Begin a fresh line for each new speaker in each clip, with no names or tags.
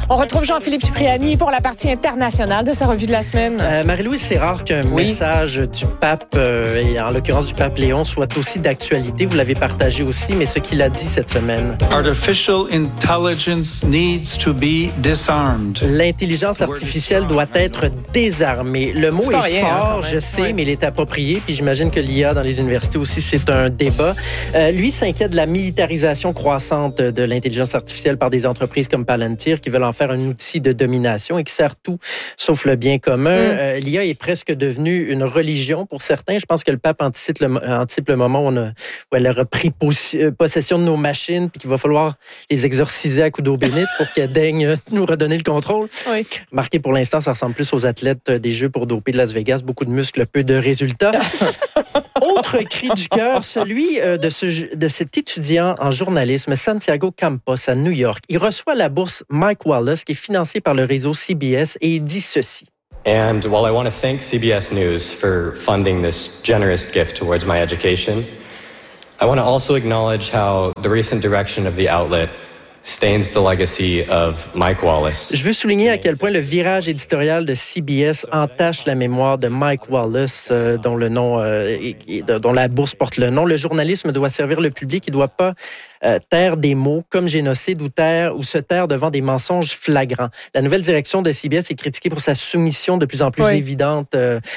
On retrouve Jean-Philippe Cipriani pour la partie internationale de sa revue de la semaine.
Marie-Louise, c'est rare qu'un message du pape, et en l'occurrence du pape Léon, soit aussi d'actualité. Vous l'avez partagé aussi, mais ce qu'il a dit cette semaine.
Artificial intelligence needs to be disarmed.
L'intelligence artificielle doit être désarmée. Le mot est fort, je sais, mais il est approprié. Puis j'imagine que l'IA dans les universités aussi, c'est un débat. Lui s'inquiète de la militarisation croissante de l'intelligence artificielle par des entreprises comme Palantir qui veulent en faire un outil de domination et qui sert tout sauf le bien commun. L'IA est presque devenue une religion pour certains. Je pense que le pape anticipe le moment où elle aura pris possession de nos machines puis qu'il va falloir les exorciser à coups d'eau bénite pour qu'elles daignent nous redonner le contrôle. Oui. Remarquez, pour l'instant, ça ressemble plus aux athlètes des Jeux pour doper de Las Vegas. Beaucoup de muscles, peu de résultats. Autre cri du cœur, celui de cet étudiant en journalisme, Santiago Campos, à New York. Il reçoit la bourse Mike Wallace, qui est financée par le réseau CBS, et il dit ceci.
And while I want to thank CBS News for funding this generous gift towards my education, I want to also acknowledge how the recent direction of the outlet stains the legacy of Mike Wallace.
Je veux souligner à quel point le virage éditorial de CBS entache la mémoire de Mike Wallace, dont le nom, dont la bourse porte le nom. Le journalisme doit servir le public, il ne doit pas taire des mots comme génocide ou se taire devant des mensonges flagrants. La nouvelle direction de CBS est critiquée pour sa soumission de plus en plus évidente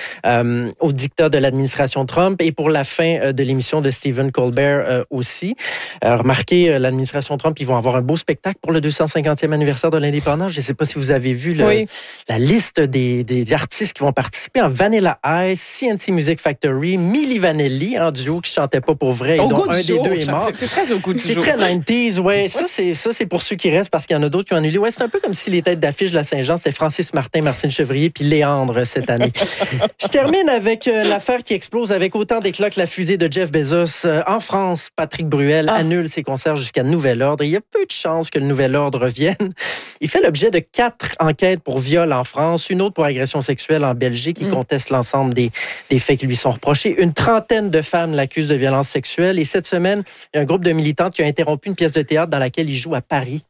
au dictat de l'administration Trump et pour la fin de l'émission de Stephen Colbert aussi. Remarquez, l'administration Trump, ils vont avoir un beau spectacle pour le 250e anniversaire de l'indépendance. Je ne sais pas si vous avez vu la liste des artistes qui vont participer. Vanilla Ice, CNC Music Factory, Milli Vanilli, un duo qui ne chantait pas pour vrai et dont un des deux est mort.
C'est très au goût du jour.
C'est très 90s, ouais. Ça, c'est pour ceux qui restent parce qu'il y en a d'autres qui ont annulé. Ouais, c'est un peu comme si les têtes d'affiche de la Saint-Jean, c'est Francis Martin, Martine Chevrier puis Léandre cette année. Je termine avec l'affaire qui explose avec autant d'éclat que la fusée de Jeff Bezos. En France, Patrick Bruel annule ses concerts jusqu'à nouvel ordre. Et il y a peu de chances que le nouvel ordre revienne. Il fait l'objet de 4 enquêtes pour viol en France, une autre pour agression sexuelle en Belgique. Il conteste l'ensemble des faits qui lui sont reprochés. Une trentaine de femmes l'accusent de violences sexuelles. Et cette semaine, il y a un groupe de militantes qui a interrompu une pièce de théâtre dans laquelle il joue à Paris.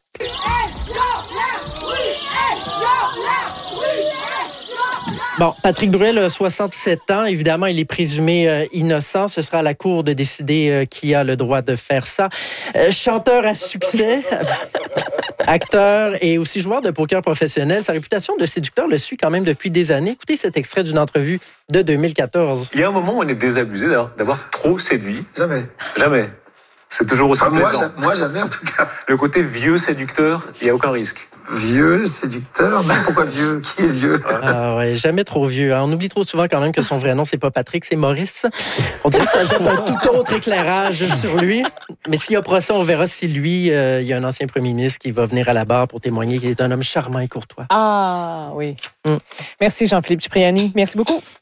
Bon, Patrick Bruel a 67 ans. Évidemment, il est présumé innocent. Ce sera à la cour de décider qui a le droit de faire ça. Chanteur à succès, acteur et aussi joueur de poker professionnel. Sa réputation de séducteur le suit quand même depuis des années. Écoutez cet extrait d'une entrevue de 2014.
Il y a un moment où on est désabusé d'avoir trop séduit. Jamais. C'est toujours aussi plaisant.
Moi, jamais en tout cas.
Le côté vieux séducteur, il n'y a aucun risque.
Vieux séducteur? Mais pourquoi vieux? Qui est vieux?
Ah ouais, jamais trop vieux. On oublie trop souvent quand même que son vrai nom, c'est pas Patrick, c'est Maurice. On dirait que ça jette un tout autre éclairage sur lui. Mais s'il y a procès, on verra si lui, il y a un ancien premier ministre qui va venir à la barre pour témoigner qu'il est un homme charmant et courtois.
Ah oui. Merci Jean-Philippe Cipriani. Merci beaucoup.